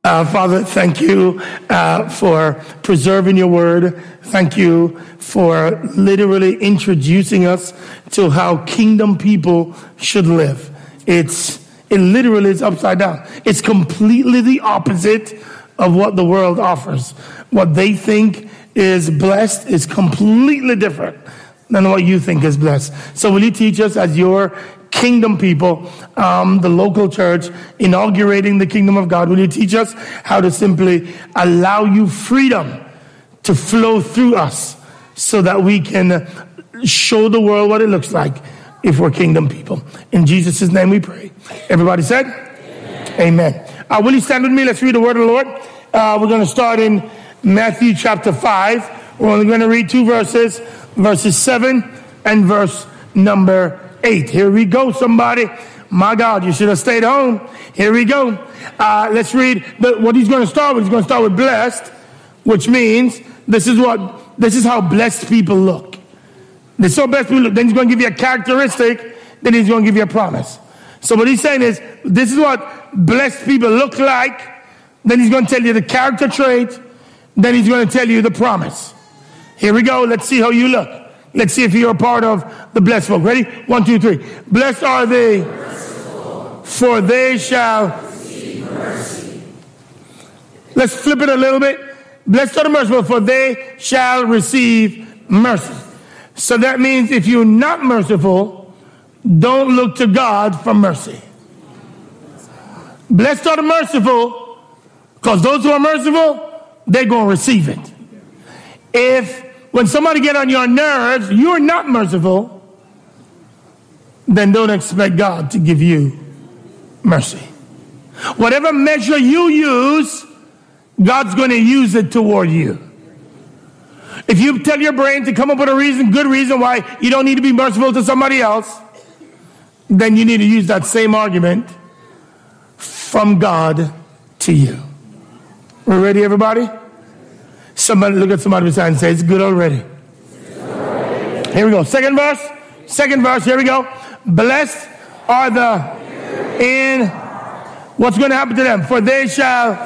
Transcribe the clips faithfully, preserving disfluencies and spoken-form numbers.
Uh, Father, thank you uh, for preserving your word. Thank you for literally introducing us to how kingdom people should live. It's it literally is upside down. It's completely the opposite of what the world offers. What they think is blessed is completely different than what you think is blessed. So will you teach us as your kingdom people, um, the local church, inaugurating the kingdom of God, will you teach us how to simply allow you freedom to flow through us so that we can show the world what it looks like if we're kingdom people. In Jesus' name we pray. Everybody said? Amen. Amen. Uh, will you stand with me? Let's read the word of the Lord. Uh, we're going to start in Matthew chapter five. We're only going to read two verses, verses seven and verse number eight. Here we go, somebody. My God, you should have stayed home. Here we go. Uh, let's read the, what he's going to start with. He's going to start with blessed, which means this is what this is how blessed people look. This is how blessed people look. Then he's going to give you a characteristic. Then he's going to give you a promise. So what he's saying is, this is what blessed people look like. Then he's going to tell you the character trait. Then he's going to tell you the promise. Here we go. Let's see how you look. Let's see if you're a part of the blessed folk. Ready? One, two, three. Blessed are they, merciful, for they shall receive mercy. Let's flip it a little bit. Blessed are the merciful, for they shall receive mercy. So that means if you're not merciful, don't look to God for mercy. Blessed are the merciful, because those who are merciful, they're going to receive it. If when somebody get on your nerves, you're not merciful, then don't expect God to give you mercy. Whatever measure you use, God's going to use it toward you. If you tell your brain to come up with a reason, good reason why you don't need to be merciful to somebody else, then you need to use that same argument from God to you. We're ready, everybody? Somebody look at somebody beside and say, it's good already. Here we go. Second verse. Second verse. Here we go. Blessed are the in. What's going to happen to them? For they shall.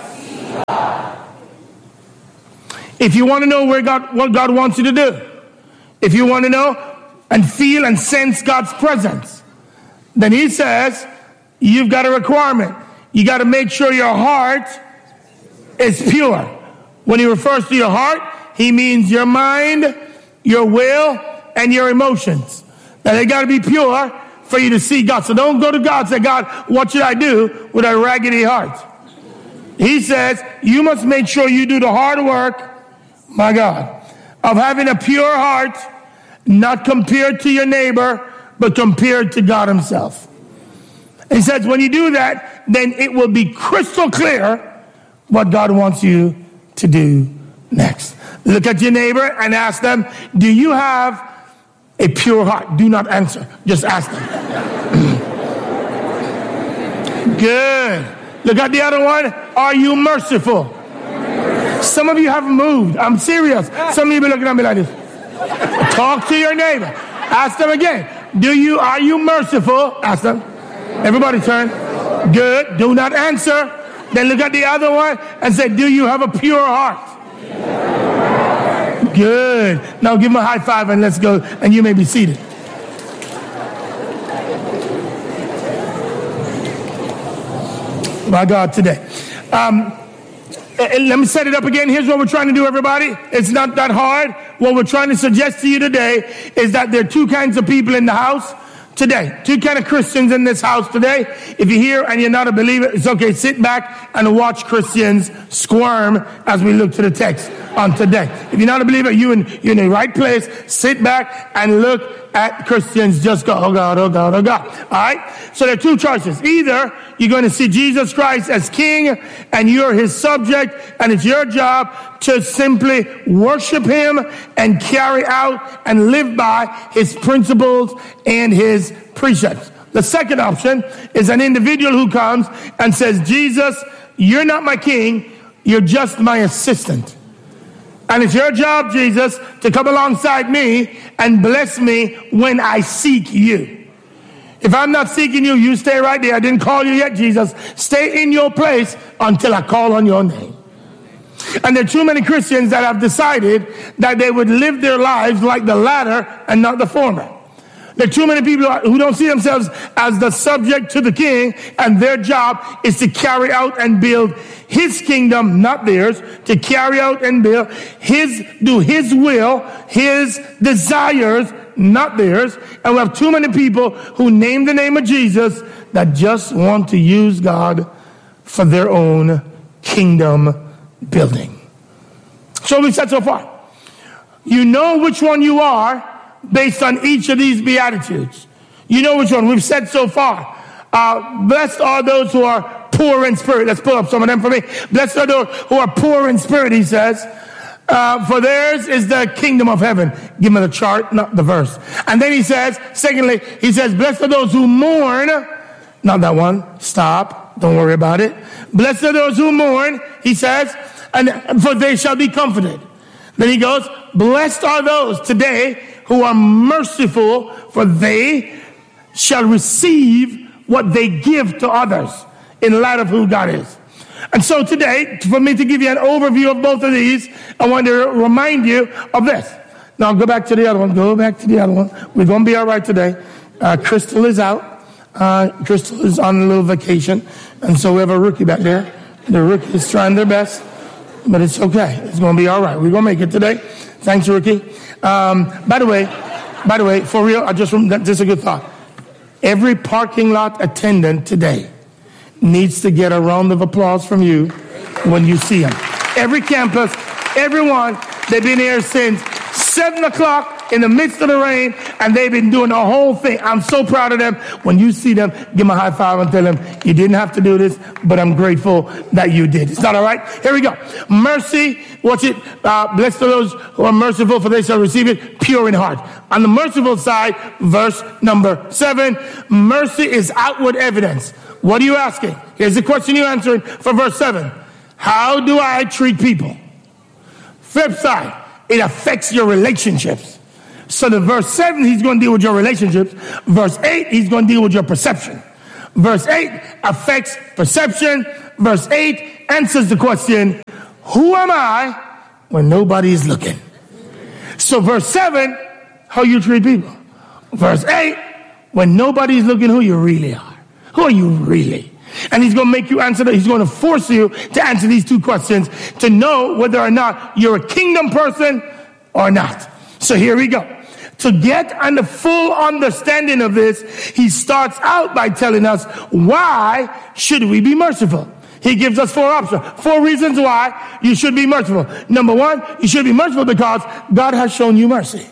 If you want to know where God, what God wants you to do, if you want to know and feel and sense God's presence, then he says, you've got a requirement. You got to make sure your heart is pure. When he refers to your heart, he means your mind, your will, and your emotions. Now, they got to be pure for you to see God. So don't go to God and say, God, what should I do with a raggedy heart? He says, you must make sure you do the hard work, my God, of having a pure heart, not compared to your neighbor, but compared to God himself. He says, when you do that, then it will be crystal clear what God wants you to do next. Look at your neighbor and ask them, do you have a pure heart? Do not answer. Just ask them. Good. Look at the other one. Are you merciful? Some of you haven't moved. I'm serious. Some of you be looking at me like this. Talk to your neighbor. Ask them again. Do you, are you merciful? Ask them. Everybody turn. Good. Do not answer. Then look at the other one and say, do you have a pure heart? Good. Now give him a high five and let's go. And you may be seated. My God, today. Um, let me set it up again. Here's what we're trying to do, everybody. It's not that hard. What we're trying to suggest to you today is that there are two kinds of people in the house today. Two kind of Christians in this house today. If you're here and you're not a believer, it's okay. Sit back and watch Christians squirm as we look to the text on today. If you're not a believer, you in, you're in the right place. Sit back and look at Christians. Just go, oh God, oh God, oh God. All right? So there are two choices. Either you're going to see Jesus Christ as king and you're his subject and it's your job to simply worship him and carry out and live by his principles and his precepts. The second option is an individual who comes and says, Jesus, you're not my king, you're just my assistant. And it's your job, Jesus, to come alongside me and bless me when I seek you. If I'm not seeking you, you stay right there. I didn't call you yet, Jesus. Stay in your place until I call on your name. And there are too many Christians that have decided that they would live their lives like the latter and not the former. There are too many people who don't see themselves as the subject to the king, and their job is to carry out and build his kingdom, not theirs, to carry out and build his, do his will, his desires, not theirs. And we have too many people who name the name of Jesus that just want to use God for their own kingdom building. So we said so far, you know which one you are based on each of these Beatitudes. You know which one. We've said so far, uh, blessed are those who are poor in spirit. Let's pull up some of them for me. Blessed are those who are poor in spirit, he says, uh, for theirs is the kingdom of heaven. Give me the chart, not the verse. And then he says, secondly, he says, blessed are those who mourn. Not that one. Stop. Don't worry about it. Blessed are those who mourn, he says, and for they shall be comforted. Then he goes, blessed are those today who are merciful, for they shall receive what they give to others in light of who God is. And so today, for me to give you an overview of both of these, I want to remind you of this. Now go back to the other one. Go back to the other one. We're going to be all right today. Uh, Crystal is out. Uh, Crystal is on a little vacation. And so we have a rookie back there. The rookie is trying their best, but it's okay. It's going to be all right. We're going to make it today. Thanks, rookie. Um, by the way, by the way, for real, I just, this is a good thought. Every parking lot attendant today needs to get a round of applause from you when you see them. Every campus, everyone, they've been here since seven o'clock in the midst of the rain, and they've been doing the whole thing. I'm so proud of them. When you see them, give them a high five and tell them, you didn't have to do this, but I'm grateful that you did. It's not all right? Here we go. Mercy, what's it? Uh, blessed are those who are merciful, for they shall receive it, pure in heart. On the merciful side, verse number seven, mercy is outward evidence. What are you asking? Here's the question you're answering for verse seven. How do I treat people? Flip side, it affects your relationships. So the verse seven, he's going to deal with your relationships. Verse eight, he's going to deal with your perception. Verse eight affects perception. Verse eight answers the question, who am I when nobody is looking? So verse seven, how you treat people. Verse eight, when nobody's looking, who you really are. Who are you really? And he's going to make you answer that. He's going to force you to answer these two questions to know whether or not you're a kingdom person or not. So here we go. To get on the full understanding of this, he starts out by telling us, why should we be merciful? He gives us four options, four reasons why you should be merciful. Number one, you should be merciful because God has shown you mercy.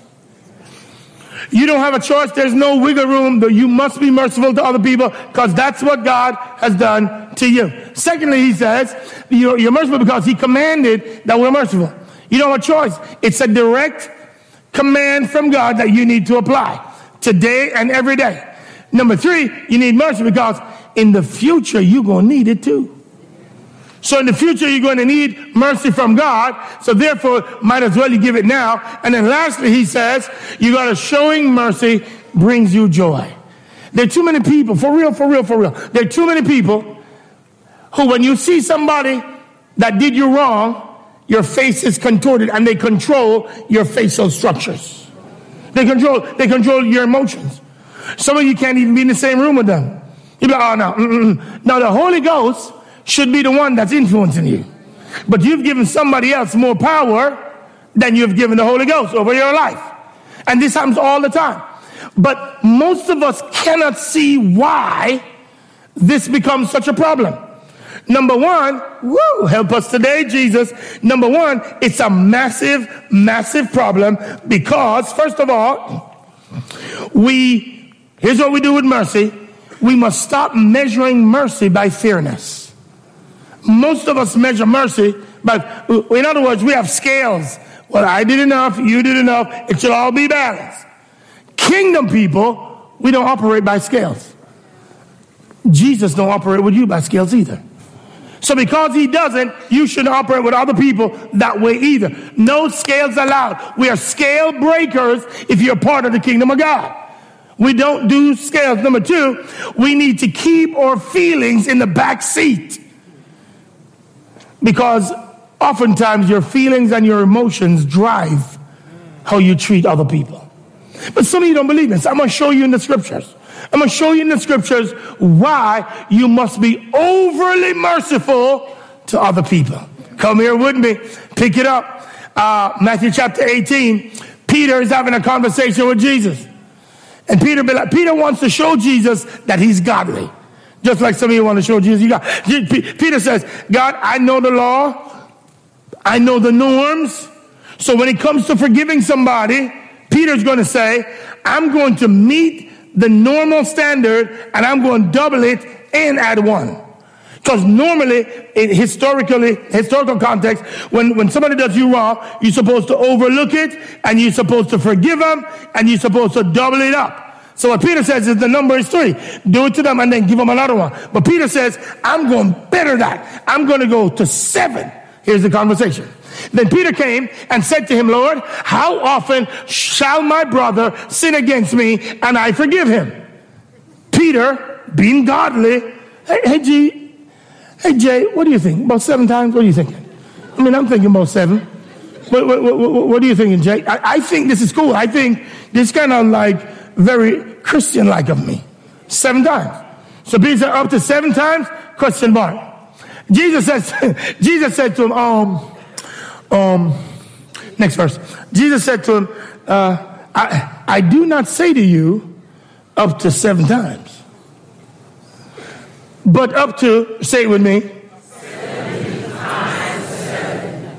You don't have a choice. There's no wiggle room. You must be merciful to other people because that's what God has done to you. Secondly, he says, you're, you're merciful because he commanded that we're merciful. You don't have a choice. It's a direct command from God that you need to apply today and every day. Number three, you need mercy because in the future, you're going to need it too. So in the future, you're going to need mercy from God. So therefore, might as well you give it now. And then lastly, he says, you got to showing mercy brings you joy. There are too many people, for real, for real, for real. There are too many people who, when you see somebody that did you wrong, your face is contorted and they control your facial structures. They control, they control your emotions. Some of you can't even be in the same room with them. You're like, oh no, mm-mm. Now the Holy Ghost should be the one that's influencing you. But you've given somebody else more power than you've given the Holy Ghost over your life. And this happens all the time. But most of us cannot see why this becomes such a problem. Number one, woo, help us today, Jesus. Number one, it's a massive, massive problem because, first of all, we, here's what we do with mercy. We must stop measuring mercy by fairness. Most of us measure mercy, but in other words, we have scales. Well, I did enough, you did enough, it should all be balanced. Kingdom people, we don't operate by scales. Jesus don't operate with you by scales either. So because he doesn't, you shouldn't operate with other people that way either. No scales allowed. We are scale breakers if you're part of the kingdom of God. We don't do scales. Number two, we need to keep our feelings in the back seat. Because oftentimes your feelings and your emotions drive how you treat other people. But some of you don't believe this. I'm going to show you in the scriptures. I'm going to show you in the scriptures why you must be overly merciful to other people. Come here with me. Pick it up. Uh, Matthew chapter eighteen. Peter is having a conversation with Jesus. And Peter, Peter wants to show Jesus that he's godly. Just like some of you want to show Jesus you got. Peter says, God, I know the law. I know the norms. So when it comes to forgiving somebody, Peter's going to say, I'm going to meet the normal standard and I'm going to double it and add one. Because normally, in historically, historical context, when, when somebody does you wrong, you're supposed to overlook it, and you're supposed to forgive them, and you're supposed to double it up. So what Peter says is the number is three. Do it to them and then give them another one. But Peter says, I'm going better that. I'm going to go to seven. Here's the conversation. Then Peter came and said to him, Lord, how often shall my brother sin against me and I forgive him? Peter, being godly, hey, hey, G, Hey, Jay, what do you think? About seven times? What are you thinking? I mean, I'm thinking about seven. What, what, what, what are you thinking, Jay? I, I think this is cool. I think this is kind of like very Christian-like of me. Seven times. So Peter said, up to seven times? Question mark. Jesus says, Jesus said to him, um, um, next verse. Jesus said to him, uh, I, I do not say to you up to seven times. But up to, say it with me. Seven times seven.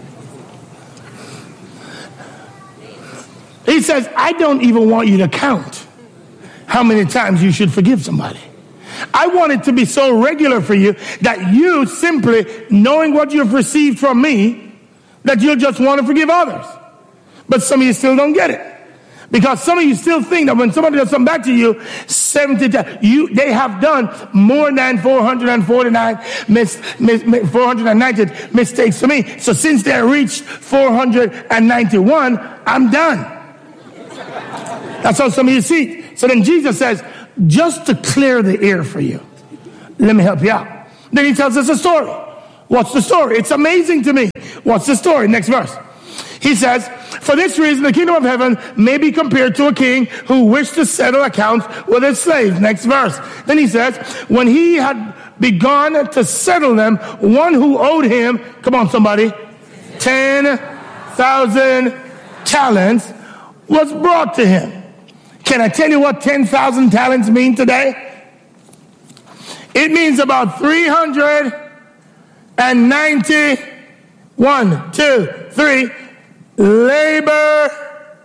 He says, I don't even want you to count how many times you should forgive somebody. I want it to be so regular for you that you simply, knowing what you've received from me, that you'll just want to forgive others. But some of you still don't get it. Because some of you still think that when somebody does something back to you, seventy times, you, they have done more than four hundred forty-nine, mis, mis, four hundred ninety mistakes to me. So since they reached four hundred ninety-one, I'm done. That's how some of you see. So then Jesus says, just to clear the air for you, let me help you out. Then he tells us a story. What's the story? It's amazing to me. What's the story? Next verse. He says, for this reason, the kingdom of heaven may be compared to a king who wished to settle accounts with his slaves. Next verse. Then he says, when he had begun to settle them, one who owed him, come on somebody, ten thousand talents was brought to him. Can I tell you what ten thousand talents mean today? It means about three hundred ninety, one, two, three, labor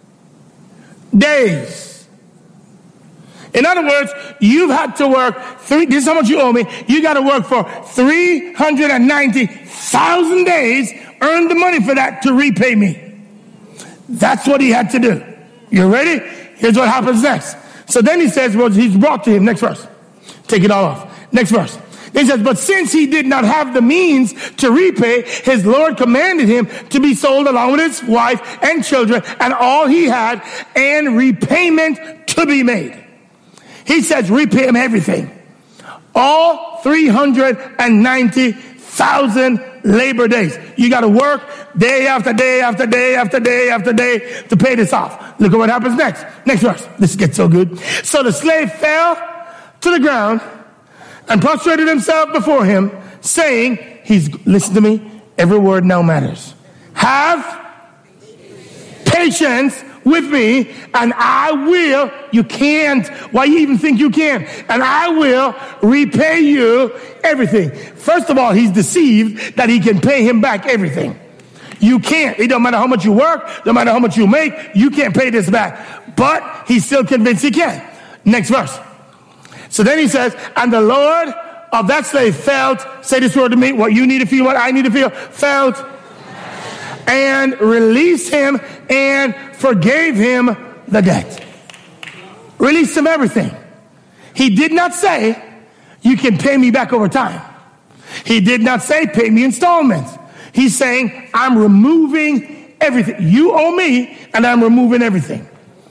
days. In other words, you've had to work three, this is how much you owe me. You got to work for three hundred ninety thousand days, earn the money for that to repay me. That's what he had to do. You ready? Here's what happens next. So then he says, well, he's brought to him. Next verse. Take it all off. Next verse. He says, but since he did not have the means to repay, his Lord commanded him to be sold along with his wife and children and all he had, and repayment to be made. He says, repay him everything. All three hundred ninety thousand labor days. You got to work day after day after day after day after day to pay this off. Look at what happens next. Next verse. This gets so good. So the slave fell to the ground and prostrated himself before him, saying, he's, listen to me, every word now matters. Have patience with me, and I will, you can't, why you even think you can, and I will repay you everything. First of all, he's deceived that he can pay him back everything. You can't. It don't matter how much you work, no matter how much you make, you can't pay this back. But he's still convinced he can. Next verse. So then he says, and the Lord of that slave felt, say this word to me, what you need to feel, what I need to feel, felt, and released him and forgave him the debt. Released him everything. He did not say, you can pay me back over time. He did not say, pay me installments. He's saying, I'm removing everything. You owe me, and I'm removing everything.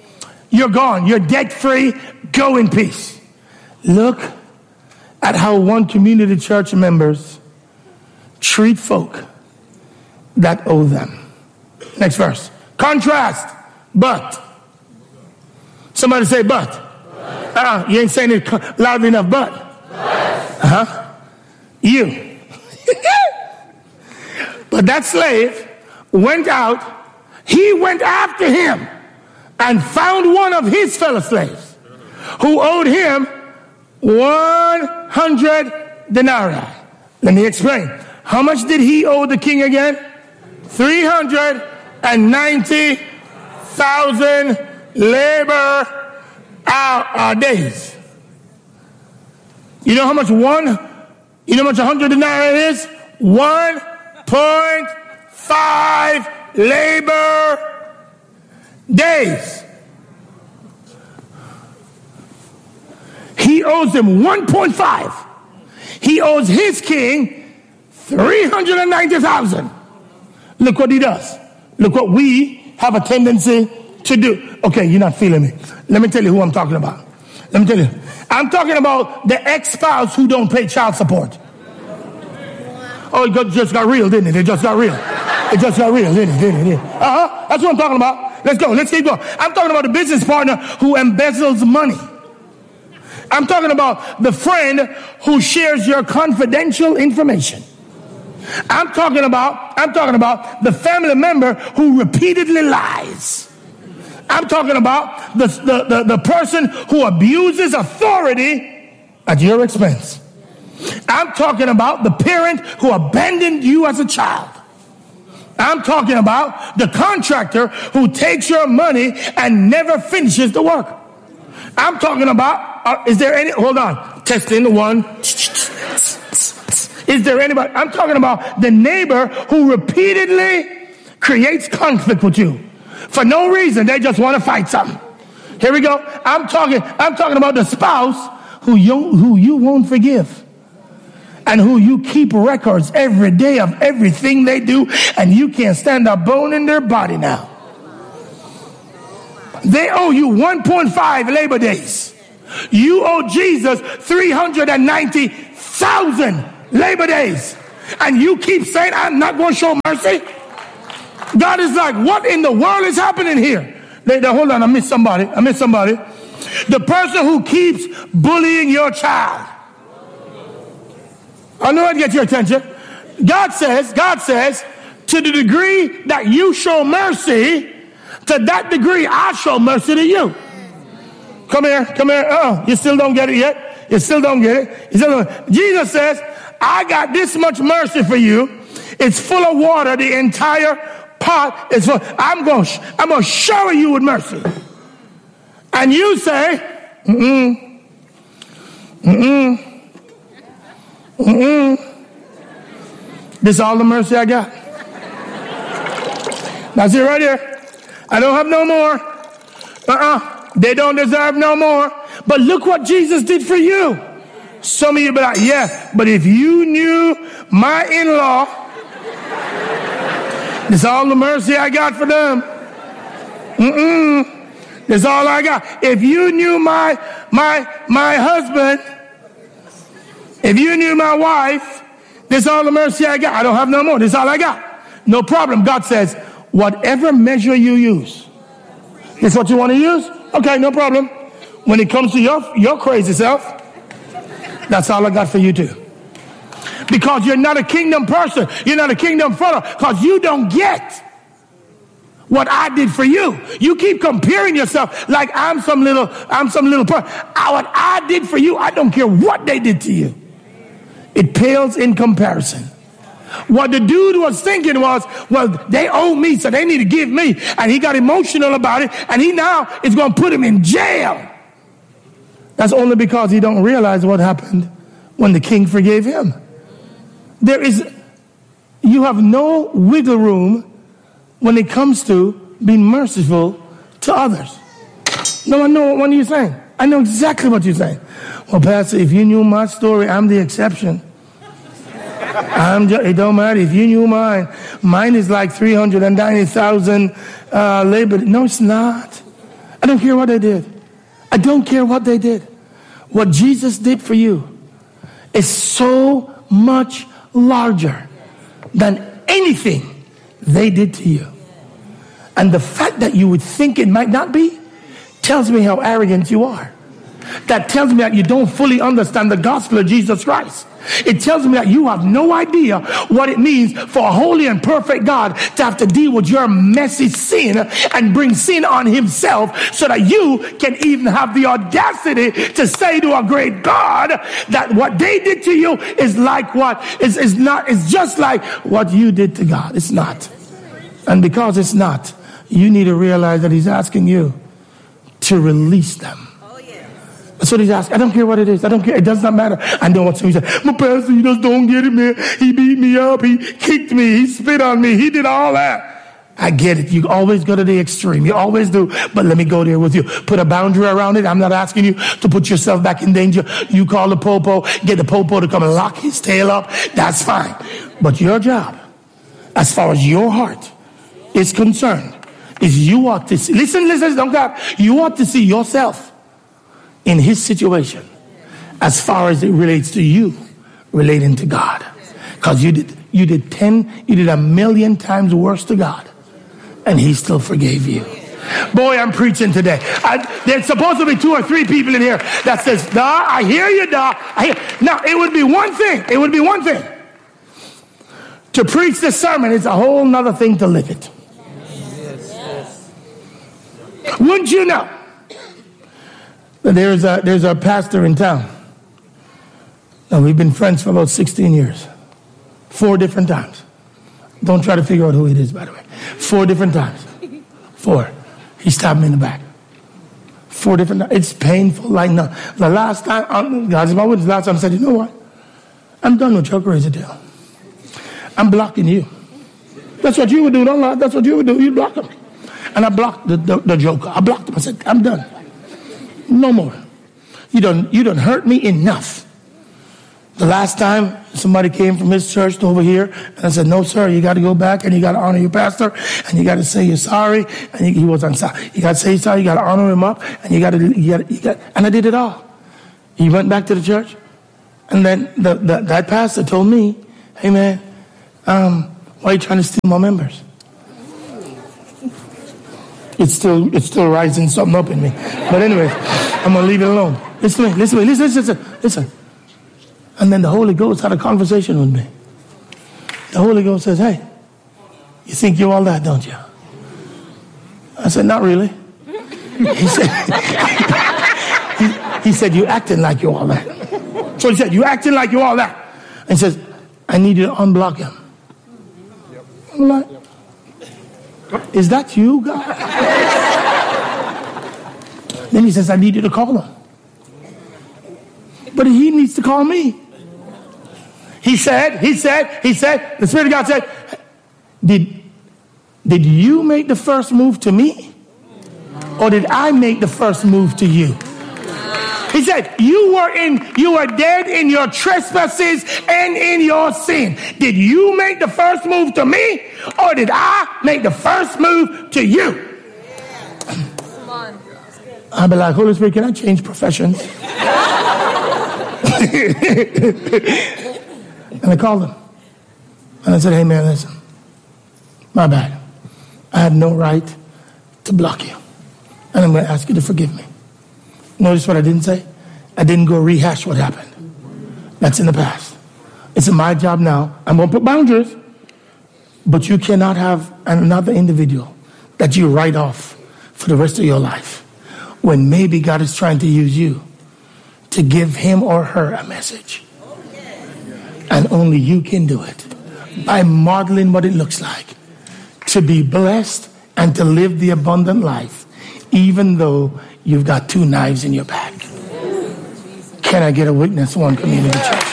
You're gone. You're debt free. Go in peace. Look at how one community church members treat folk that owe them. Next verse. Contrast. But. Somebody say but. but. Uh, you ain't saying it loud enough, but. but. Uh-huh. You. But that slave went out. He went after him and found one of his fellow slaves who owed him one hundred denarii. Let me explain. How much did he owe the king again? three hundred ninety thousand labor hour, uh, days. You know how much one, you know how much one hundred denarii is? one point five labor days. He owes them one point five. He owes his king three hundred ninety thousand. Look what he does. Look what we have a tendency to do. Okay, you're not feeling me. Let me tell you who I'm talking about. Let me tell you. I'm talking about the ex-spouse who don't pay child support. Oh, it got, just got real, didn't it? It just got real. It just got real, didn't it? Didn't it? Uh-huh. That's what I'm talking about. Let's go. Let's keep going. I'm talking about the business partner who embezzles money. I'm talking about the friend who shares your confidential information. I'm talking about, I'm talking about the family member who repeatedly lies. I'm talking about the, the, the, the person who abuses authority at your expense. I'm talking about the parent who abandoned you as a child. I'm talking about the contractor who takes your money and never finishes the work. I'm talking about, uh, is there any, hold on, testing one. Is there anybody, I'm talking about the neighbor who repeatedly creates conflict with you. For no reason, they just want to fight something. Here we go. I'm talking, I'm talking about the spouse who you, who you won't forgive. And who you keep records every day of everything they do, and you can't stand a bone in their body now. They owe you one point five labor days. You owe Jesus three hundred ninety thousand labor days. And you keep saying, I'm not going to show mercy. God is like, what in the world is happening here? They, they, hold on, I missed somebody. I missed somebody. The person who keeps bullying your child. I know I'd get your attention. God says, God says, to the degree that you show mercy, to that degree I show mercy to you. Come here, come here. Uh-uh. You still don't get it yet? You still don't get it? You still don't. Jesus says, I got this much mercy for you. It's full of water. The entire pot is full. I'm going I'm going to shower you with mercy. And you say, mm-mm, mm-mm. Mm-mm. This is all the mercy I got. That's it right here. I don't have no more. Uh-uh. They don't deserve no more. But look what Jesus did for you. Some of you be like, yeah, but if you knew my in-law, this is all the mercy I got for them. Mm-mm. This is all I got. If you knew my my my husband, if you knew my wife, this is all the mercy I got. I don't have no more. This is all I got. No problem. God says, whatever measure you use, this is what you want to use? Okay, no problem. When it comes to your, your crazy self, that's all I got for you too. Because you're not a kingdom person. You're not a kingdom follower. Because you don't get what I did for you. You keep comparing yourself like I'm some little, I'm some little person. What I did for you, I don't care what they did to you. It pales in comparison. What the dude was thinking was, well, they owe me, so they need to give me. And he got emotional about it, and he now is going to put him in jail. That's only because he don't realize what happened when the king forgave him. There is, you have no wiggle room when it comes to being merciful to others. No, I know what you're saying. I know exactly what you're saying. Well, Pastor, if you knew my story, I'm the exception. I'm just, it don't matter. If you knew mine, mine is like three hundred ninety thousand uh, labor. No, it's not. I don't care what they did. I don't care what they did. What Jesus did for you is so much larger than anything they did to you. And the fact that you would think it might not be tells me how arrogant you are. That tells me that you don't fully understand the gospel of Jesus Christ. It tells me that you have no idea what it means for a holy and perfect God to have to deal with your messy sin and bring sin on himself so that you can even have the audacity to say to a great God that what they did to you is like what is, is not, is just like what you did to God. It's not. And because it's not, you need to realize that he's asking you to release them. That's what he's asking. I don't care what it is. I don't care. It does not matter. I know what somebody said. My pastor, you just don't get it, man. He beat me up. He kicked me. He spit on me. He did all that. I get it. You always go to the extreme. You always do. But let me go there with you. Put a boundary around it. I'm not asking you to put yourself back in danger. You call the popo. Get the popo to come and lock his tail up. That's fine. But your job, as far as your heart is concerned, is you ought to see. Listen, listen, don't God. You ought to see yourself in his situation as far as it relates to you relating to God. Because you did you did ten, you did a million times worse to God, and he still forgave you. Boy, I'm preaching today. I, there's supposed to be two or three people in here that says, "Nah, I hear you, nah." I hear. Now, it would be one thing. It would be one thing to preach this sermon. It's a whole nother thing to live it. Yes. Wouldn't you know? There's a, there's a pastor in town. And we've been friends for about sixteen years. Four different times. Don't try to figure out who it is, by the way. Four different times. Four. He stabbed me in the back. Four different times. It's painful like no. The last time, um, God's my witness, last time I said, you know what? I'm done with your crazy deal. I'm blocking you. That's what you would do, don't lie. That's what you would do. You block him. And I blocked the, the, the joker. I blocked him. I said, I'm done. No more. You don't, you don't hurt me enough. The last time somebody came from his church to over here, and I said, no, sir, you got to go back and you got to honor your pastor, and you got to say you're sorry. And he, he was on sorry. You got to say sorry. You got to honor him up, and you got to, you got, you got, and I did it all. He went back to the church, and then the, the, that pastor told me, hey man, um, why are you trying to steal my members? It's still, it's still rising something up in me. But anyway, I'm going to leave it alone. Listen to me, listen to me, listen, listen, listen, listen. And then the Holy Ghost had a conversation with me. The Holy Ghost says, hey, you think you're all that, don't you? I said, not really. He said, he, he said, you acting like you're all that. So he said, you acting like you're all that. And he says, I need you to unblock him. I'm like, is that you, God? Then he says, I need you to call him. But he needs to call me. He said, he said, he said, the Spirit of God said, did, did you make the first move to me? Or did I make the first move to you? He said, you were in, you were dead in your trespasses and in your sin. Did you make the first move to me? Or did I make the first move to you? Come on. I'll be like, Holy Spirit, can I change professions? And I called him. And I said, hey man, listen, my bad. I had no right to block you. And I'm going to ask you to forgive me. Notice what I didn't say? I didn't go rehash what happened. That's in the past. It's my job now. I'm going to put boundaries. But you cannot have another individual that you write off for the rest of your life when maybe God is trying to use you to give him or her a message. And only you can do it by modeling what it looks like to be blessed and to live the abundant life, even though you've got two knives in your back. Can I get a witness, One Community Church?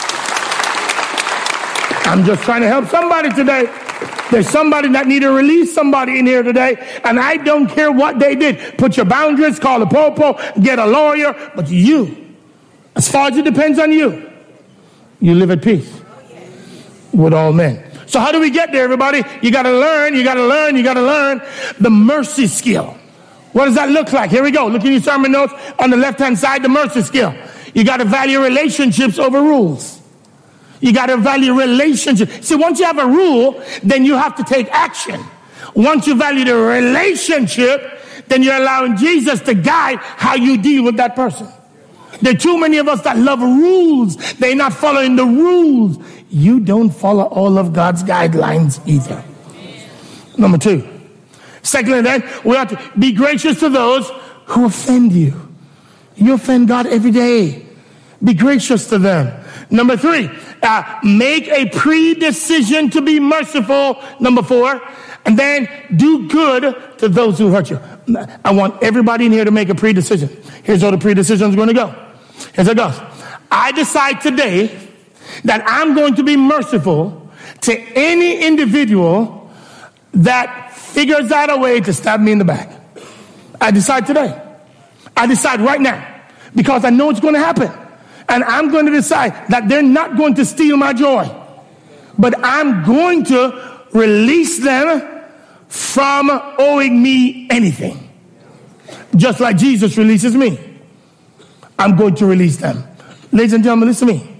I'm just trying to help somebody today. There's somebody that need to release somebody in here today, and I don't care what they did. Put your boundaries, call a popo, get a lawyer, but you, as far as it depends on you, you live at peace with all men. So how do we get there, everybody? You got to learn, you got to learn, you got to learn the mercy skill. What does that look like? Here we go. Look at your sermon notes on the left-hand side, the mercy scale. You got to value relationships over rules. You got to value relationships. See, once you have a rule, then you have to take action. Once you value the relationship, then you're allowing Jesus to guide how you deal with that person. There are too many of us that love rules. They're not following the rules. You don't follow all of God's guidelines either. Number two. Secondly, then, we have to be gracious to those who offend you. You offend God every day. Be gracious to them. Number three, uh, make a pre-decision to be merciful. Number four, and then do good to those who hurt you. I want everybody in here to make a pre-decision. Here's how the pre-decision is going to go. Here's how it goes. I decide today that I'm going to be merciful to any individual that figures out a way to stab me in the back. I decide today. I decide right now because I know it's going to happen. And I'm going to decide that they're not going to steal my joy. But I'm going to release them from owing me anything. Just like Jesus releases me. I'm going to release them. Ladies and gentlemen, listen to me.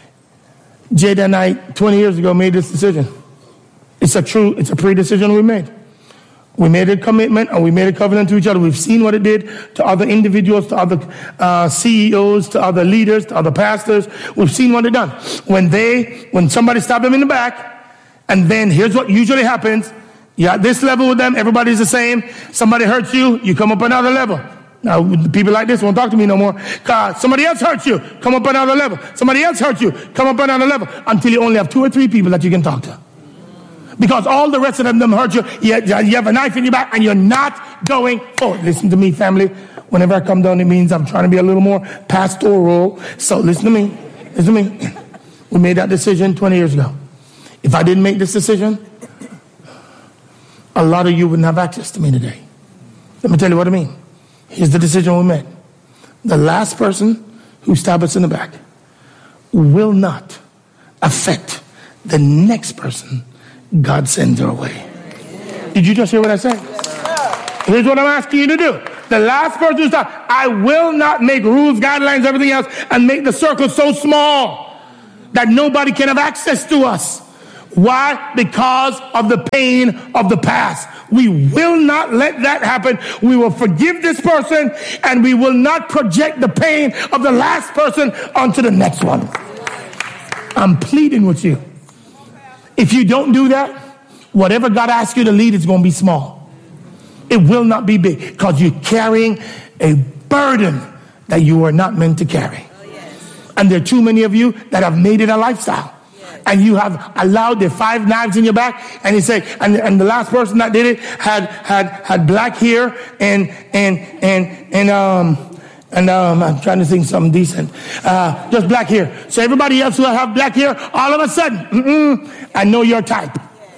Jada and I, twenty years ago, made this decision. It's a true, it's a pre-decision we made. We made a commitment and we made a covenant to each other. We've seen what it did to other individuals, to other uh, C E Os, to other leaders, to other pastors. We've seen what it done. When they, when somebody stabbed them in the back, and then here's what usually happens. You're at this level with them, everybody's the same. Somebody hurts you, you come up another level. Now, people like this won't talk to me no more. Uh, somebody else hurts you, come up another level. Somebody else hurts you, come up another level. Until you only have two or three people that you can talk to. Because all the rest of them, them hurt you. You, you have a knife in your back and you're not going forward. Listen to me, family. Whenever I come down, it means I'm trying to be a little more pastoral. So listen to me. Listen to me. We made that decision twenty years ago. If I didn't make this decision, a lot of you wouldn't have access to me today. Let me tell you what I mean. Here's the decision we made. The last person who stabbed us in the back will not affect the next person God sends our way. Did you just hear what I said? Here's what I'm asking you to do. The last person who stopped, I will not make rules, guidelines, everything else, and make the circle so small that nobody can have access to us. Why? Because of the pain of the past. We will not let that happen. We will forgive this person, and we will not project the pain of the last person onto the next one. I'm pleading with you. If you don't do that, whatever God asks you to lead is going to be small. It will not be big because you're carrying a burden that you are not meant to carry. And there are too many of you that have made it a lifestyle. And you have allowed the five knives in your back, and you say, and, and the last person that did it had had had black hair and and and and um and um I'm trying to think something decent, uh, just black hair. So everybody else who have black hair, all of a sudden, mm-mm, I know your type.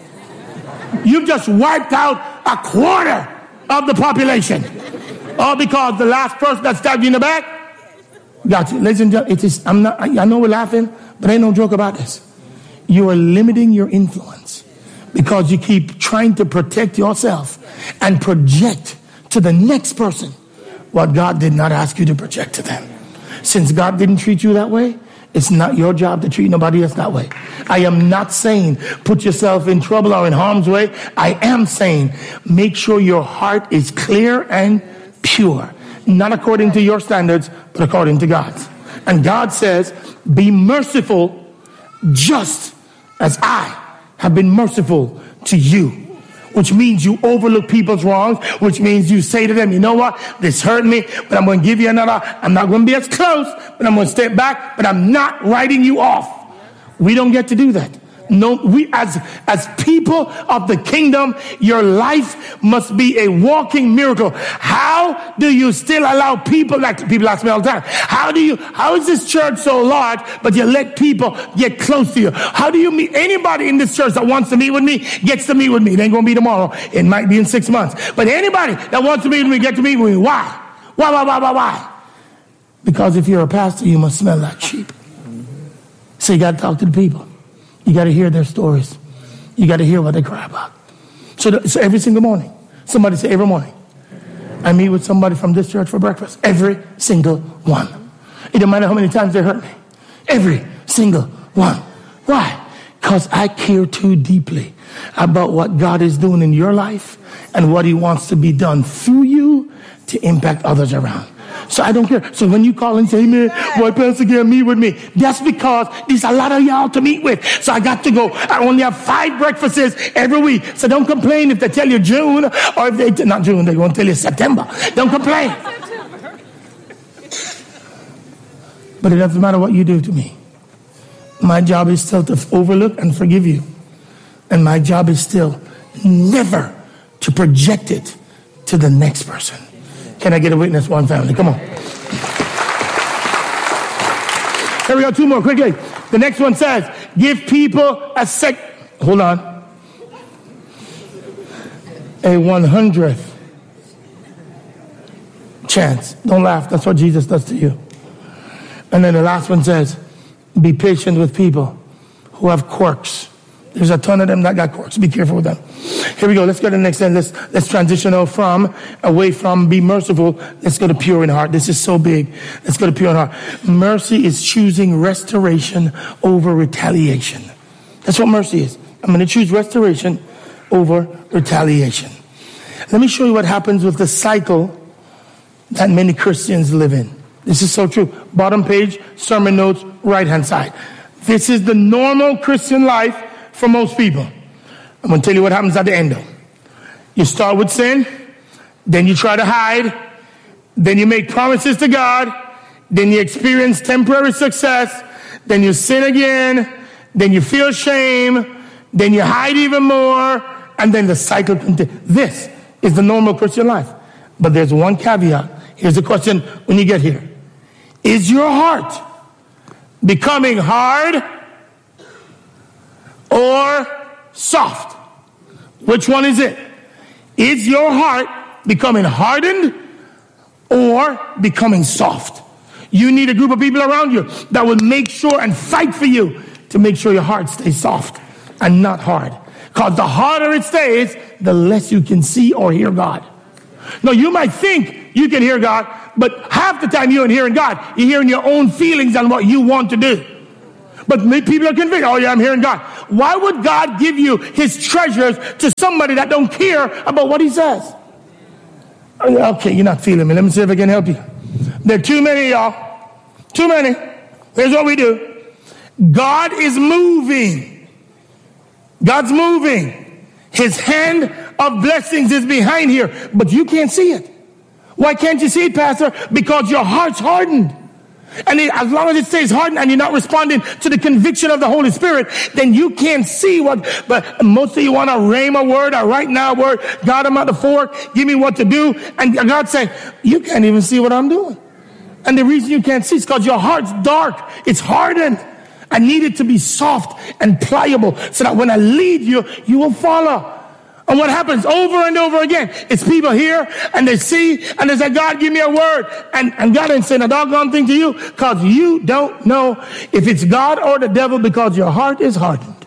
You've just wiped out a quarter of the population, all because the last person that stabbed you in the back got you. Ladies and gentlemen, it is. I'm not. I know we're laughing, but ain't no joke about this. You are limiting your influence because you keep trying to protect yourself and project to the next person what God did not ask you to project to them. Since God didn't treat you that way, it's not your job to treat nobody else that way. I am not saying put yourself in trouble or in harm's way. I am saying make sure your heart is clear and pure, not according to your standards, but according to God's. And God says, be merciful just as I have been merciful to you. Which means you overlook people's wrongs, which means you say to them, you know what, this hurt me, but I'm going to give you another. I'm not going to be as close, but I'm going to step back, but I'm not writing you off. We don't get to do that. No, we as as people of the kingdom, your life must be a walking miracle. How do you still allow people, like people ask me all the time, how do you, how is this church so large, but you let people get close to you? How do you meet anybody in this church that wants to meet with me, gets to meet with me? It ain't going to be tomorrow. It might be in six months. But anybody that wants to meet with me, get to meet with me. Why? Why, why, why, why, why? Because if you're a pastor, you must smell like sheep. So you got to talk to the people. You got to hear their stories. You got to hear what they cry about. So, the, so every single morning, somebody say every morning, I meet with somebody from this church for breakfast. Every single one. It don't matter how many times they hurt me. Every single one. Why? Because I care too deeply about what God is doing in your life and what he wants to be done through you to impact others around. So I don't care. So when you call and say, hey man, why Pastor can't meet with me? That's because there's a lot of y'all to meet with. So I got to go. I only have five breakfasts every week. So don't complain if they tell you June, or if they, t- not June, they're going to tell you September. Don't complain. But it doesn't matter what you do to me. My job is still to overlook and forgive you. And my job is still never to project it to the next person. Can I get a witness, one family? Come on. Here we go, two more, quickly. The next one says, give people a sec... Hold on. A one hundredth chance. Don't laugh. That's what Jesus does to you. And then the last one says, be patient with people who have quirks. There's a ton of them that got quirks. Be careful with them. Here we go. Let's go to the next end. Let's, let's transition from, away from be merciful. Let's go to pure in heart. This is so big. Let's go to pure in heart. Mercy is choosing restoration over retaliation. That's what mercy is. I'm going to choose restoration over retaliation. Let me show you what happens with the cycle that many Christians live in. This is so true. Bottom page, sermon notes, right-hand side. This is the normal Christian life for most people. I'm going to tell you what happens at the end. You start with sin, then you try to hide, then you make promises to God, then you experience temporary success, then you sin again, then you feel shame, then you hide even more, and then the cycle continues. This is the normal Christian life. But there's one caveat. Here's the question when you get here. Is your heart becoming hard or soft? Which one is it? Is your heart becoming hardened or becoming soft? You need a group of people around you that will make sure and fight for you to make sure your heart stays soft and not hard. Because the harder it stays, the less you can see or hear God. No, you might think you can hear God, but half the time you aren't hearing God. You're hearing your own feelings and what you want to do. But people are convinced, oh yeah, I'm hearing God. Why would God give you his treasures to somebody that don't care about what he says? Okay, you're not feeling me. Let me see if I can help you. There are too many, y'all. Too many. Here's what we do. God is moving. God's moving. His hand of blessings is behind here, but you can't see it. Why can't you see it, Pastor? Because your heart's hardened. And it, as long as it stays hardened and you're not responding to the conviction of the Holy Spirit, then you can't see what, but most of you want a rhema word, a right now word. God, I'm at the fork. Give me what to do. And God's saying, you can't even see what I'm doing. And the reason you can't see is because your heart's dark. It's hardened. I need it to be soft and pliable so that when I lead you, you will follow. And what happens over and over again, it's people here and they see and they say, God, give me a word. And, and God ain't saying a doggone thing to you because you don't know if it's God or the devil because your heart is hardened.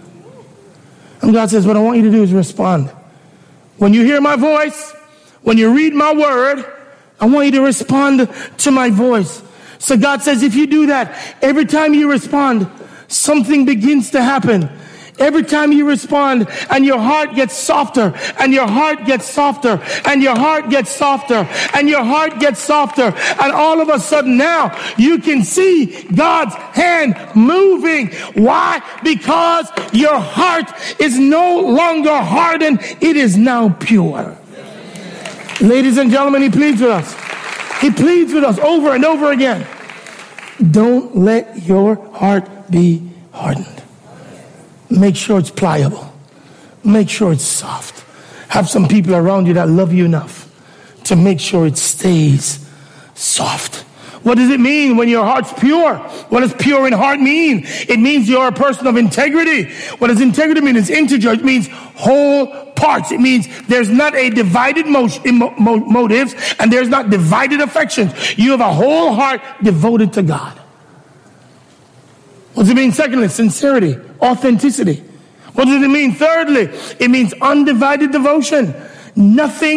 And God says, what I want you to do is respond. When you hear my voice, when you read my word, I want you to respond to my voice. So God says, if you do that, every time you respond, something begins to happen. Every time you respond and your heart gets softer and your heart gets softer and your heart gets softer and your heart gets softer. And all of a sudden now you can see God's hand moving. Why? Because your heart is no longer hardened. It is now pure. Ladies and gentlemen, he pleads with us. He pleads with us over and over again. Don't let your heart be hardened. Make sure it's pliable. Make sure it's soft. Have some people around you that love you enough to make sure it stays soft. What does it mean when your heart's pure? What does pure in heart mean? It means you're a person of integrity. What does integrity mean? It's integer. It means whole parts. It means there's not a divided mo- mo- motives and there's not divided affections. You have a whole heart devoted to God. What does it mean? Secondly, sincerity, authenticity. What does it mean? Thirdly, it means undivided devotion. Nothing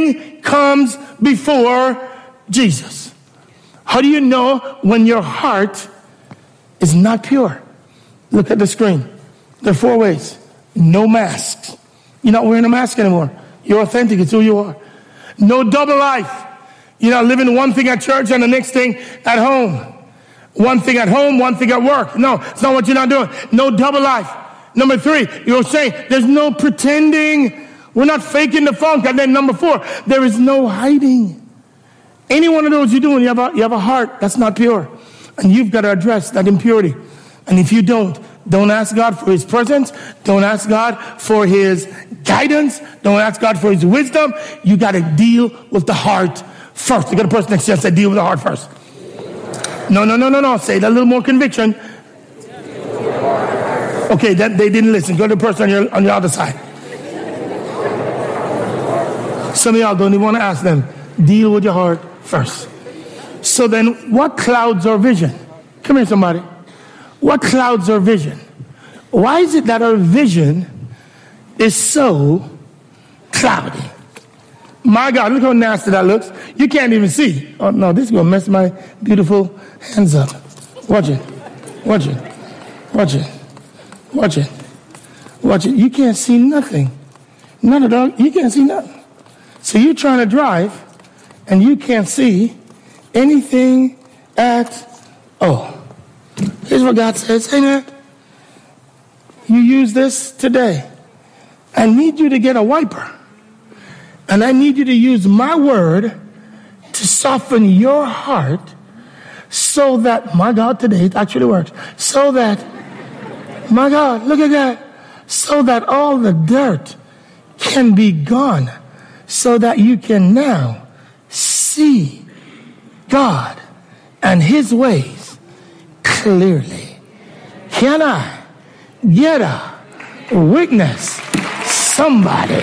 comes before Jesus. How do you know when your heart is not pure? Look at the screen. There are four ways. No masks. You're not wearing a mask anymore. You're authentic. It's who you are. No double life. You're not living one thing at church and the next thing at home. One thing at home, one thing at work. No, it's not what you're not doing. No double life. Number three, you're saying there's no pretending. We're not faking the funk. And then number four, there is no hiding. Any one of those you're doing, you have a, you have a heart that's not pure. And you've got to address that impurity. And if you don't, don't ask God for his presence. Don't ask God for his guidance. Don't ask God for his wisdom. You got to deal with the heart first. You got a person next to you and say, deal with the heart first. No, no, no, no, no. Say that a little more conviction. Okay, that they didn't listen. Go to the person on your, on your other side. Some of y'all don't even want to ask them. Deal with your heart first. So then, what clouds our vision? Come here, somebody. What clouds our vision? Why is it that our vision is so cloudy? My God, look how nasty that looks. You can't even see. Oh, no, this is going to mess my beautiful hands up. Watch it. Watch it. Watch it. Watch it. Watch it. You can't see nothing. None of that. You can't see nothing. So you're trying to drive, and you can't see anything at all. Here's what God says. Hey, man, you use this today. I need you to get a wiper. And I need you to use my word to soften your heart so that, my God, today it actually works. So that, my God, look at that. So that all the dirt can be gone. So that you can now see God and his ways clearly. Can I get a witness? Somebody.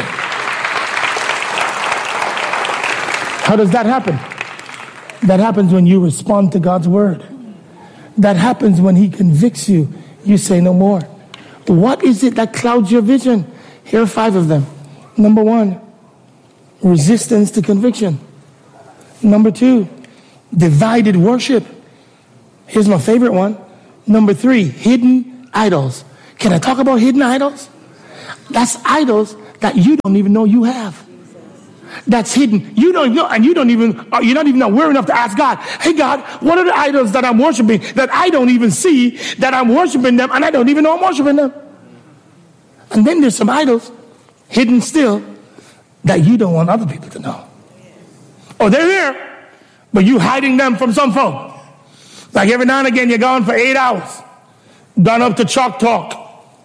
How does that happen? That happens when you respond to God's word. That happens when he convicts you. You say no more. What is it that clouds your vision? Here are five of them. Number one, resistance to conviction. Number two, divided worship. Here's my favorite one. Number three, hidden idols. Can I talk about hidden idols? That's idols that you don't even know you have. That's hidden. You don't know, and you don't even, you're not even aware enough to ask God, hey God, what are the idols that I'm worshiping that I don't even see, that I'm worshiping them, and I don't even know I'm worshiping them? And then there's some idols, hidden still, that you don't want other people to know. Oh, they're there, but you hiding them from some folk. Like every now and again, you're gone for eight hours, gone up to Chalk Talk.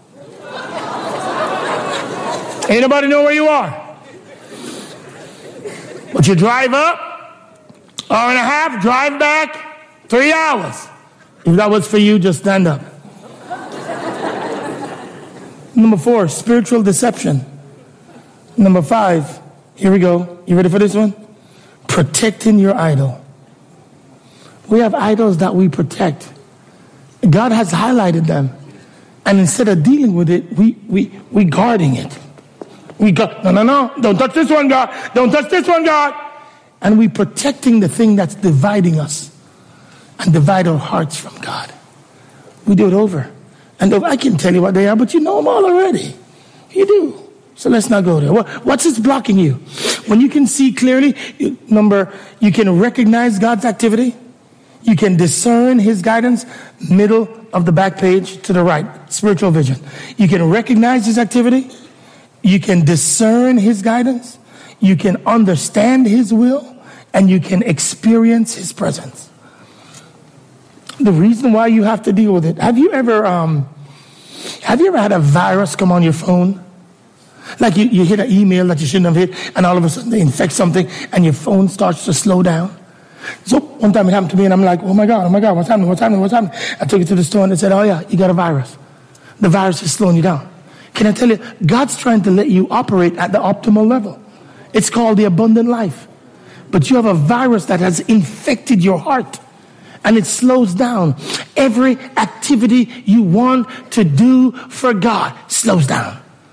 Ain't nobody know where you are. But you drive up, hour and a half, drive back, three hours. If that was for you, just stand up. Number four, spiritual deception. Number five, here we go. You ready for this one? Protecting your idol. We have idols that we protect. God has highlighted them. And instead of dealing with it, we we we guarding it. We got, no, no, no, don't touch this one, God. Don't touch this one, God. And we protecting the thing that's dividing us and divide our hearts from God. We do it over. And I can tell you what they are, but you know them all already. You do. So let's not go there. What, what's this blocking you? When you can see clearly, you, number, you can recognize God's activity. You can discern his guidance, middle of the back page to the right, spiritual vision. You can recognize his activity. You can discern his guidance, you can understand his will, and you can experience his presence. The reason why you have to deal with it, have you ever um, have you ever had a virus come on your phone? Like you, you hit an email that you shouldn't have hit, and all of a sudden they infect something, and your phone starts to slow down. So one time it happened to me, and I'm like, oh my God, oh my God, what's happening, what's happening, what's happening? I took it to the store, and they said, oh yeah, you got a virus. The virus is slowing you down. Can I tell you, God's trying to let you operate at the optimal level. It's called the abundant life. But you have a virus that has infected your heart, and it slows down. Every activity you want to do for God slows down.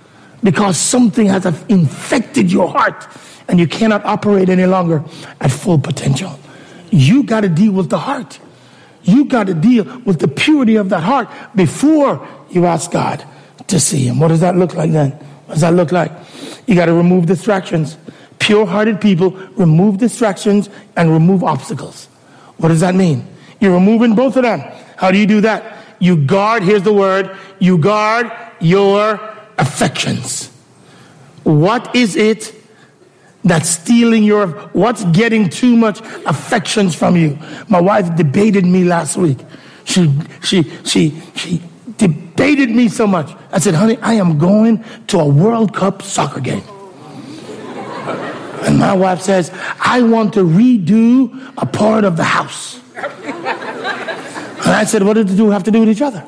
because something has infected your heart and you cannot operate any longer at full potential. You got to deal with the heart. You got to deal with the purity of that heart before you ask God to see him. What does that look like then? What does that look like? You got to remove distractions. Pure-hearted people remove distractions and remove obstacles. What does that mean? You're removing both of them. How do you do that? You guard, here's the word, you guard your affections. What is it that's stealing your, what's getting too much affections from you? My wife debated me last week. She, she, she, she debated me so much. I said, honey, I am going to a World Cup soccer game. And my wife says, I want to redo a part of the house. And I said, what did the two have to do with each other?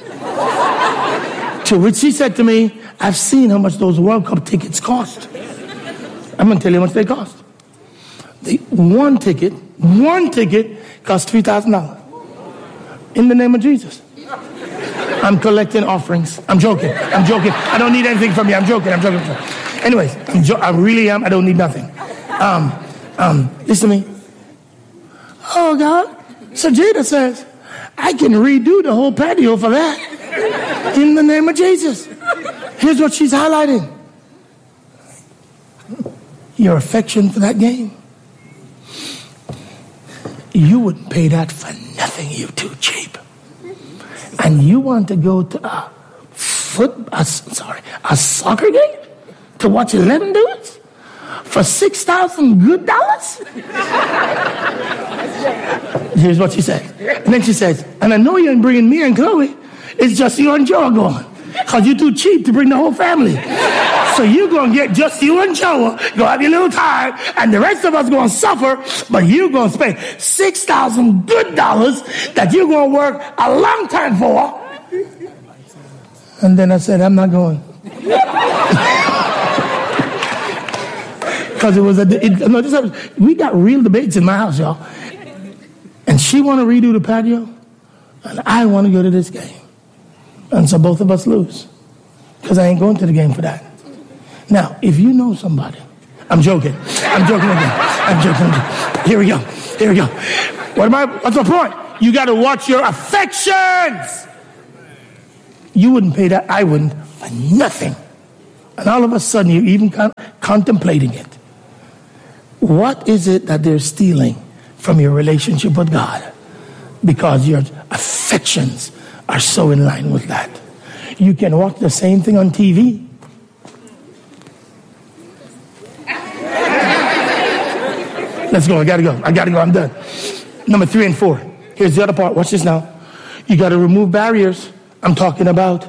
To which she said to me, I've seen how much those World Cup tickets cost. I'm going to tell you how much they cost. The one ticket, one ticket cost three thousand dollars. In the name of Jesus. I'm collecting offerings. I'm joking. I'm joking. I don't need anything from you. I'm joking. I'm joking. I'm joking. Anyways, I'm jo- I really am. I don't need nothing. Um, um, listen to me. Oh, God. So Jada says, I can redo the whole patio for that. In the name of Jesus. Here's what she's highlighting. Your affection for that game. You wouldn't pay that for nothing. You're too cheap. And you want to go to a foot, a, sorry, a soccer game to watch eleven dudes for six thousand good dollars? Here's what she said. And then she says, and I know you ain't bringing me and Chloe. It's just you and Joe going. Because you're too cheap to bring the whole family. So you're going to get just you and Joe, go have your little time, and the rest of us going to suffer, but you're going to spend six thousand good dollars that you're going to work a long time for. And then I said, I'm not going. Because it was a, it, no, this, we got real debates in my house, y'all. And she want to redo the patio, and I want to go to this game. And so both of us lose. Because I ain't going to the game for that. Now, if you know somebody, I'm joking. I'm joking again. I'm joking again. Here we go. Here we go. What am I, what's the point? You got to watch your affections. You wouldn't pay that. I wouldn't for nothing. And all of a sudden, you're even con- contemplating it. What is it that they're stealing from your relationship with God? Because your affections are so in line with that. You can watch the same thing on T V. Let's go. I got to go. I got to go. I'm done. Number three and four. Here's the other part. Watch this now. You got to remove barriers. I'm talking about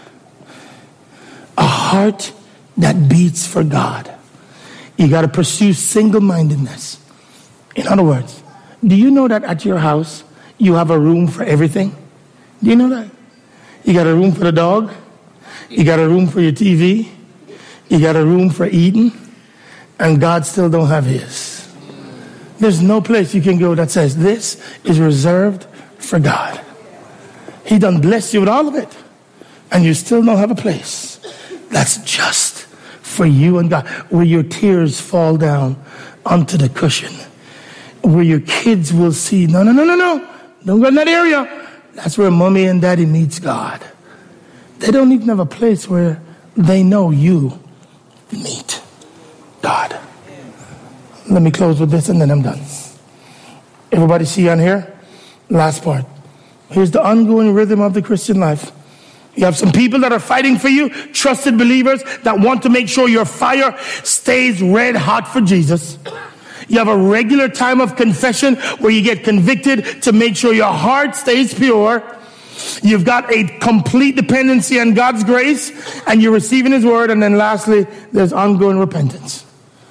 a heart that beats for God. You got to pursue single-mindedness. In other words, do you know that at your house you have a room for everything? Do you know that? You got a room for the dog. You got a room for your T V. You got a room for eating. And God still don't have his. There's no place you can go that says this is reserved for God. He done bless you with all of it. And you still don't have a place that's just for you and God. Where your tears fall down onto the cushion. Where your kids will see, no, no, no, no, no. Don't go in that area. That's where mommy and daddy meets God. They don't even have a place where they know you meet God. Let me close with this and then I'm done. Everybody see on here? Last part. Here's the ongoing rhythm of the Christian life. You have some people that are fighting for you, trusted believers that want to make sure your fire stays red hot for Jesus. You have a regular time of confession where you get convicted to make sure your heart stays pure. You've got a complete dependency on God's grace and you're receiving his word. And then lastly, there's ongoing repentance.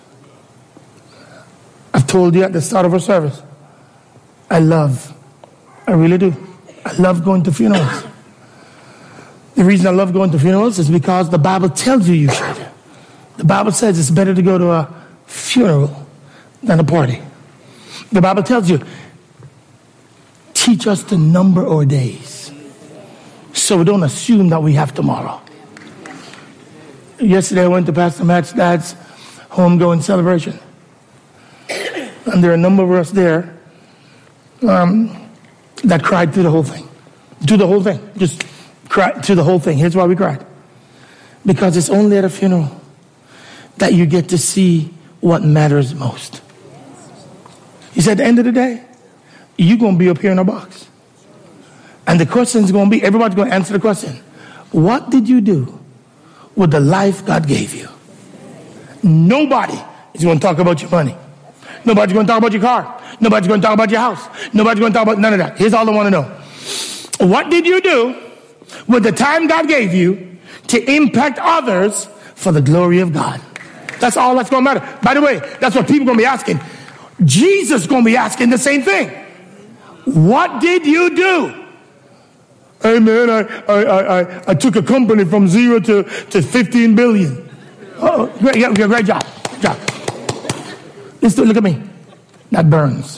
I've told you at the start of our service, I love, I really do. I love going to funerals. The reason I love going to funerals is because the Bible tells you you should. The Bible says it's better to go to a funeral than a party. The Bible tells you, teach us to number our days so we don't assume that we have tomorrow. Yesterday I went to Pastor Matt's dad's homegoing celebration. And there are a number of us there um, that cried through the whole thing. Through the whole thing. Just cried through the whole thing. Here's why we cried. Because it's only at a funeral that you get to see what matters most. He said, at the end of the day, you're going to be up here in a box. And the question is going to be, everybody's going to answer the question. What did you do with the life God gave you? Nobody is going to talk about your money. Nobody's going to talk about your car. Nobody's going to talk about your house. Nobody's going to talk about none of that. Here's all I want to know. What did you do with the time God gave you to impact others for the glory of God? That's all that's going to matter. By the way, that's what people are going to be asking. Jesus is going to be asking the same thing. What did you do? Hey man, I, I, I, I took a company from zero to, to fifteen billion. Oh, great, yeah, great job. Great job. Listen, look at me. That burns.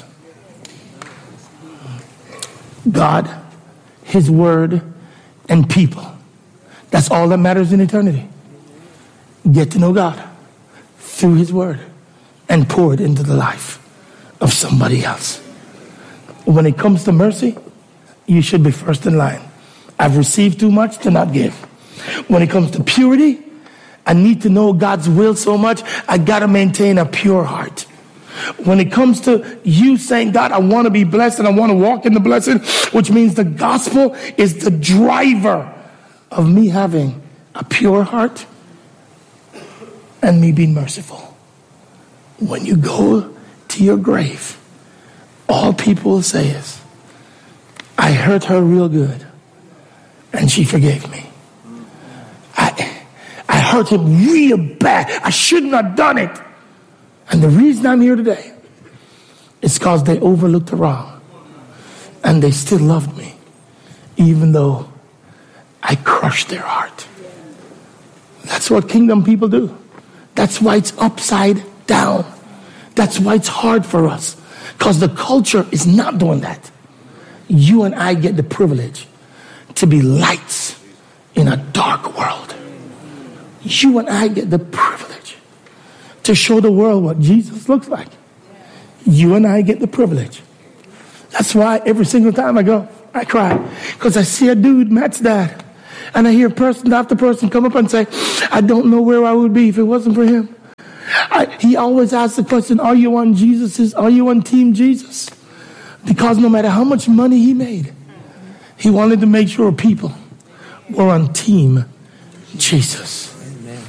God, His Word, and people. That's all that matters in eternity. Get to know God through His Word and pour it into the life of somebody else. When it comes to mercy, you should be first in line. I've received too much to not give. When it comes to purity, I need to know God's will so much, I got to maintain a pure heart. When it comes to you saying, God, I want to be blessed and I want to walk in the blessing, which means the gospel is the driver of me having a pure heart and me being merciful. When you go to your grave, all people will say is, I hurt her real good and she forgave me. I, I hurt him real bad. I shouldn't have done it. And the reason I'm here today is because they overlooked the wrong and they still loved me, even though I crushed their heart. That's what kingdom people do. That's why it's upside down. That's why it's hard for us, because the culture is not doing that. You and I get the privilege to be lights in a dark world. You and I get the privilege to show the world what Jesus looks like. You and I get the privilege. That's why every single time I go, I cry. Because I see a dude, Matt's dad, and I hear person after person come up and say, I don't know where I would be if it wasn't for him. I, he always asks the question, are you on Jesus's, are you on Team Jesus? Because no matter how much money he made, he wanted to make sure people were on Team Jesus.